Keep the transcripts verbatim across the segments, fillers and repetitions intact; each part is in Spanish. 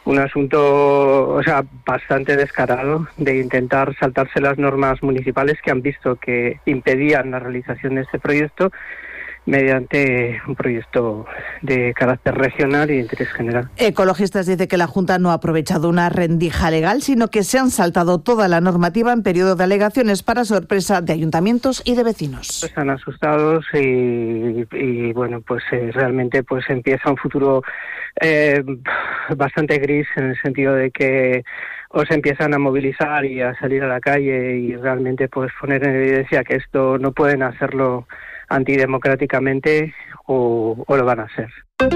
un asunto, o sea, bastante descarado de intentar saltarse las normas municipales que han visto que impedían la realización de este proyecto mediante un proyecto de carácter regional y de interés general. Ecologistas dicen que la Junta no ha aprovechado una rendija legal, sino que se han saltado toda la normativa en periodo de alegaciones para sorpresa de ayuntamientos y de vecinos. Están asustados y, y bueno, pues eh, realmente pues empieza un futuro eh, bastante gris, en el sentido de que o se empiezan a movilizar y a salir a la calle y realmente pues poner en evidencia que esto no pueden hacerlo antidemocráticamente o, o lo van a hacer.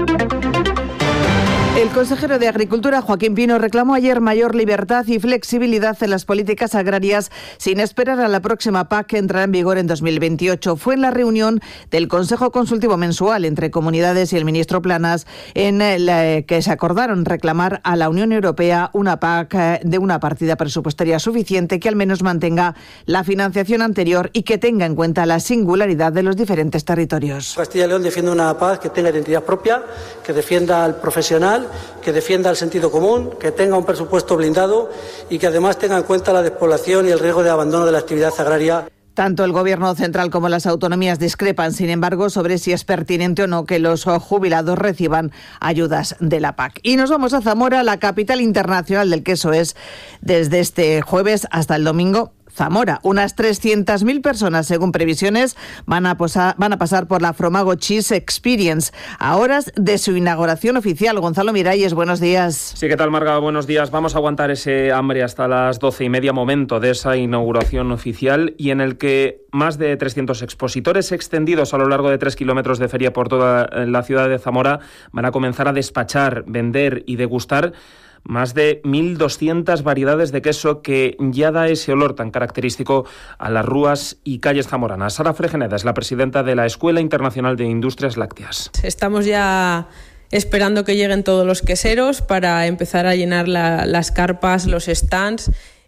El consejero de Agricultura, Joaquín Pino, reclamó ayer mayor libertad y flexibilidad en las políticas agrarias sin esperar a la próxima P A C que entrará en vigor en dos mil veintiocho. Fue en la reunión del Consejo Consultivo Mensual entre comunidades y el ministro Planas en la que se acordaron reclamar a la Unión Europea una P A C de una partida presupuestaria suficiente que al menos mantenga la financiación anterior y que tenga en cuenta la singularidad de los diferentes territorios. Castilla y León defiende una P A C que tenga identidad propia, que defienda al profesional, que defienda el sentido común, que tenga un presupuesto blindado y que además tenga en cuenta la despoblación y el riesgo de abandono de la actividad agraria. Tanto el Gobierno central como las autonomías discrepan, sin embargo, sobre si es pertinente o no que los jubilados reciban ayudas de la P A C. Y nos vamos a Zamora, la capital internacional del queso es desde este jueves hasta el domingo. Zamora, unas trescientas mil personas, según previsiones, van a, posar, van a pasar por la Fromago Cheese Experience a horas de su inauguración oficial. Gonzalo Miralles, buenos días. Sí, ¿qué tal, Marga? Buenos días. Vamos a aguantar ese hambre hasta las doce y media, momento de esa inauguración oficial, y en el que más de trescientos expositores extendidos a lo largo de tres kilómetros de feria por toda la ciudad de Zamora van a comenzar a despachar, vender y degustar más de mil doscientas variedades de queso que ya da ese olor tan característico a las rúas y calles zamoranas. Sara Fregeneda es la presidenta de la Escuela Internacional de Industrias Lácteas. Estamos ya esperando que lleguen todos los queseros para empezar a llenar la, las carpas, los stands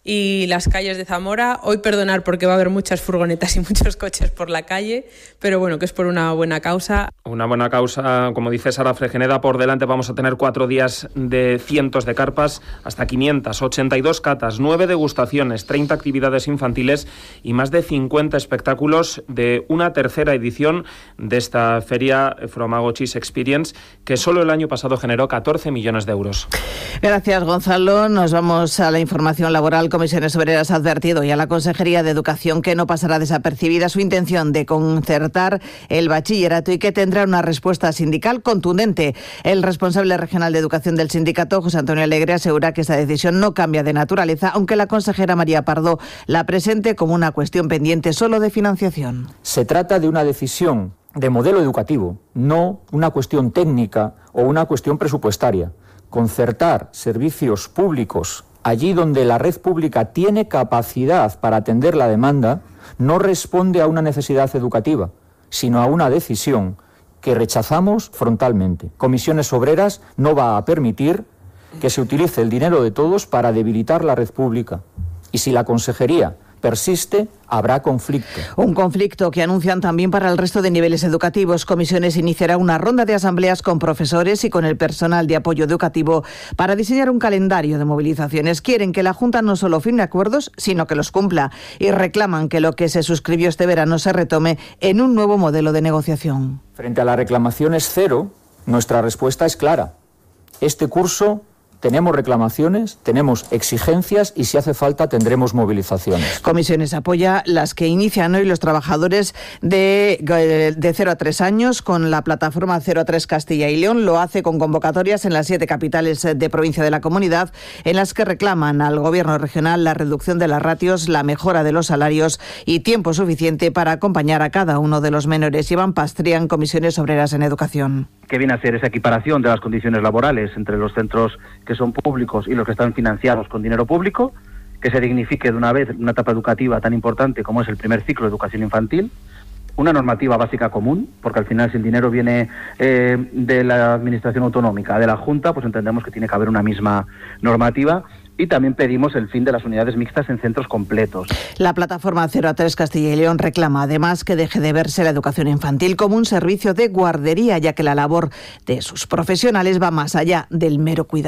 y las calles de Zamora. Hoy perdonar porque va a haber muchas furgonetas y muchos coches por la calle, pero bueno, que es por una buena causa. Una buena causa, como dice Sara Fregeneda. Por delante vamos a tener cuatro días de cientos de carpas, hasta quinientas, ochenta y dos catas, nueve degustaciones, treinta actividades infantiles y más de cincuenta espectáculos de una tercera edición de esta feria Fromago Cheese Experience, que solo el año pasado generó catorce millones de euros. Gracias, Gonzalo. Nos vamos a la información laboral. Comisiones Obreras ha advertido y a la Consejería de Educación que no pasará desapercibida su intención de concertar el bachillerato y que tendrá una respuesta sindical contundente. El responsable regional de Educación del sindicato, José Antonio Alegre, asegura que esta decisión no cambia de naturaleza, aunque la consejera María Pardo la presente como una cuestión pendiente solo de financiación. Se trata de una decisión de modelo educativo, no una cuestión técnica o una cuestión presupuestaria. Concertar servicios públicos allí donde la red pública tiene capacidad para atender la demanda, no responde a una necesidad educativa, sino a una decisión que rechazamos frontalmente. Comisiones Obreras no va a permitir que se utilice el dinero de todos para debilitar la red pública. Y si la consejería persiste, habrá conflicto. Un conflicto que anuncian también para el resto de niveles educativos. Comisiones iniciará una ronda de asambleas con profesores y con el personal de apoyo educativo para diseñar un calendario de movilizaciones. Quieren que la Junta no solo firme acuerdos, sino que los cumpla, y reclaman que lo que se suscribió este verano se retome en un nuevo modelo de negociación. Frente a las reclamaciones cero, nuestra respuesta es clara. Este curso tenemos reclamaciones, tenemos exigencias y si hace falta tendremos movilizaciones. Comisiones apoya las que inician hoy los trabajadores de, de cero a tres años con la plataforma cero a tres Castilla y León. Lo hace con convocatorias en las siete capitales de provincia de la comunidad, en las que reclaman al gobierno regional la reducción de las ratios, la mejora de los salarios y tiempo suficiente para acompañar a cada uno de los menores. Iván Pastrián, Comisiones Obreras en Educación. ¿Qué viene a ser esa equiparación de las condiciones laborales entre los centros que son públicos y los que están financiados con dinero público? Que se dignifique de una vez una etapa educativa tan importante como es el primer ciclo de educación infantil. Una normativa básica común, porque al final si el dinero viene eh, de la administración autonómica, de la Junta, pues entendemos que tiene que haber una misma normativa. Y también pedimos el fin de las unidades mixtas en centros completos. La plataforma cero a tres Castilla y León reclama además que deje de verse la educación infantil como un servicio de guardería, ya que la labor de sus profesionales va más allá del mero cuidado.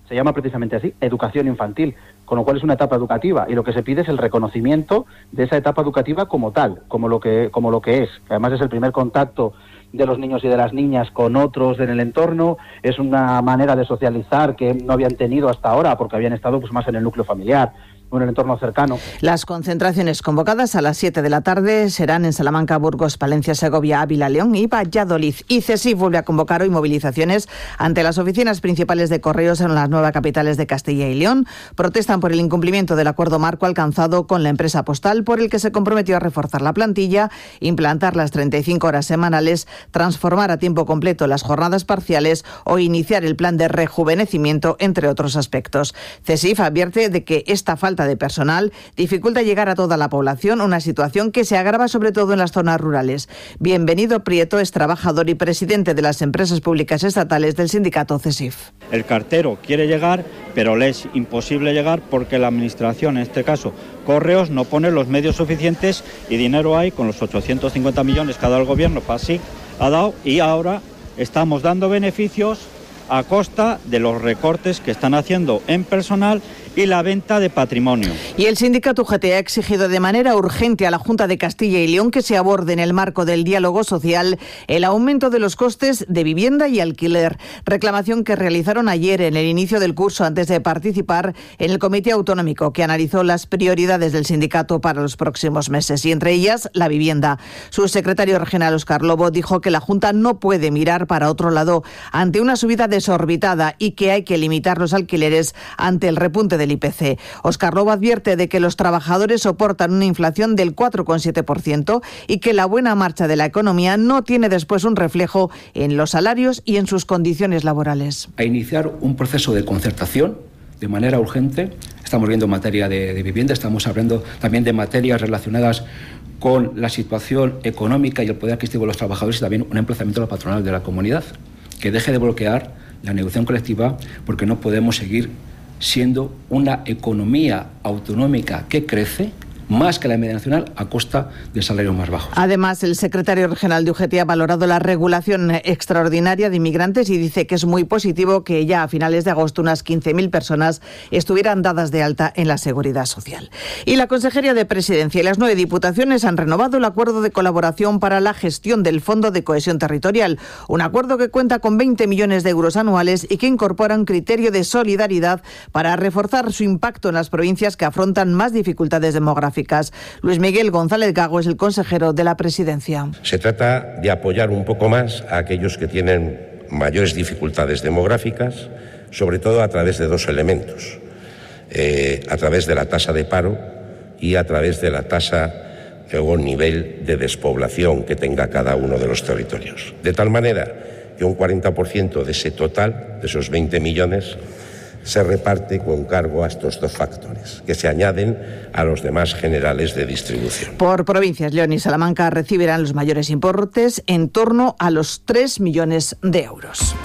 se llama precisamente así, educación infantil, con lo cual es una etapa educativa, y lo que se pide es el reconocimiento de esa etapa educativa como tal, como lo que, como lo que es, que además es el primer contacto de los niños y de las niñas con otros en el entorno, es una manera de socializar que no habían tenido hasta ahora, porque habían estado pues más en el núcleo familiar, en el entorno cercano. Las concentraciones convocadas a las siete de la tarde serán en Salamanca, Burgos, Palencia, Segovia, Ávila, León y Valladolid. Y CESIF vuelve a convocar hoy movilizaciones ante las oficinas principales de Correos en las nueve capitales de Castilla y León. Protestan por el incumplimiento del acuerdo marco alcanzado con la empresa postal, por el que se comprometió a reforzar la plantilla, implantar las treinta y cinco horas semanales, transformar a tiempo completo las jornadas parciales o iniciar el plan de rejuvenecimiento, entre otros aspectos. CESIF advierte de que esta falta de personal dificulta llegar a toda la población, una situación que se agrava sobre todo en las zonas rurales. Bienvenido Prieto es trabajador y presidente de las empresas públicas estatales del sindicato CESIF. El cartero quiere llegar, pero le es imposible llegar porque la administración, en este caso Correos, no pone los medios suficientes y dinero hay con los ochocientos cincuenta millones que ha dado el gobierno, para sí ha dado, y ahora estamos dando beneficios a costa de los recortes que están haciendo en personal y la venta de patrimonio. Y el sindicato U G T ha exigido de manera urgente a la Junta de Castilla y León que se aborde en el marco del diálogo social el aumento de los costes de vivienda y alquiler. Reclamación que realizaron ayer en el inicio del curso antes de participar en el Comité Autonómico que analizó las prioridades del sindicato para los próximos meses, y entre ellas la vivienda. Su secretario regional, Óscar Lobo, dijo que la Junta no puede mirar para otro lado ante una subida desorbitada y que hay que limitar los alquileres ante el repunte del I P C. Óscar Lobo advierte de que los trabajadores soportan una inflación del cuatro coma siete por ciento y que la buena marcha de la economía no tiene después un reflejo en los salarios y en sus condiciones laborales. A iniciar un proceso de concertación de manera urgente. Estamos viendo en materia de, de vivienda, estamos hablando también de materias relacionadas con la situación económica y el poder adquisitivo de los trabajadores, y también un emplazamiento a la patronal de la comunidad, que deje de bloquear la negociación colectiva, porque no podemos seguir siendo una economía autonómica que crece más que la media nacional a costa de salarios más bajos. Además, el secretario regional de U G T ha valorado la regulación extraordinaria de inmigrantes y dice que es muy positivo que ya a finales de agosto unas quince mil personas estuvieran dadas de alta en la Seguridad Social. Y la Consejería de Presidencia y las nueve diputaciones han renovado el acuerdo de colaboración para la gestión del Fondo de Cohesión Territorial, un acuerdo que cuenta con veinte millones de euros anuales y que incorpora un criterio de solidaridad para reforzar su impacto en las provincias que afrontan más dificultades demográficas. Luis Miguel González Gago es el consejero de la Presidencia. Se trata de apoyar un poco más a aquellos que tienen mayores dificultades demográficas, sobre todo a través de dos elementos, eh, a través de la tasa de paro y a través de la tasa o nivel de despoblación que tenga cada uno de los territorios. De tal manera que un cuarenta por ciento de ese total, de esos veinte millones, se reparte con cargo a estos dos factores, que se añaden a los demás generales de distribución. Por provincias, León y Salamanca recibirán los mayores importes, en torno a los tres millones de euros.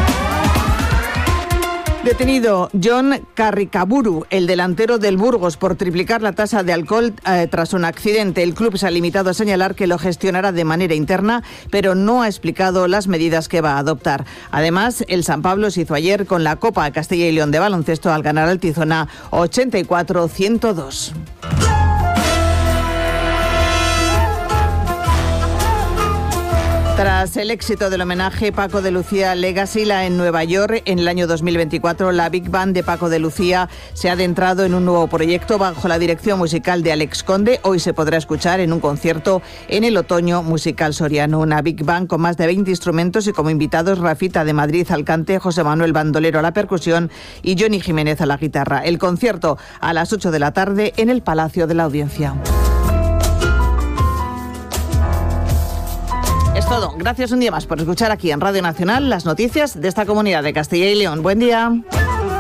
Detenido John Carricaburu, el delantero del Burgos, por triplicar la tasa de alcohol eh, tras un accidente. El club se ha limitado a señalar que lo gestionará de manera interna, pero no ha explicado las medidas que va a adoptar. Además, el San Pablo se hizo ayer con la Copa Castilla y León de baloncesto al ganar al Tizona ochenta y cuatro a ciento dos. Tras el éxito del homenaje Paco de Lucía Legacy en Nueva York en el año dos mil veinticuatro, la Big Band de Paco de Lucía se ha adentrado en un nuevo proyecto bajo la dirección musical de Alex Conde. Hoy se podrá escuchar en un concierto en el Otoño Musical Soriano. Una Big Band con más de veinte instrumentos y como invitados Rafita de Madrid al cante, José Manuel Bandolero a la percusión y Johnny Jiménez a la guitarra. El concierto a las ocho de la tarde en el Palacio de la Audiencia. Es todo. Gracias un día más por escuchar aquí en Radio Nacional las noticias de esta comunidad de Castilla y León. Buen día.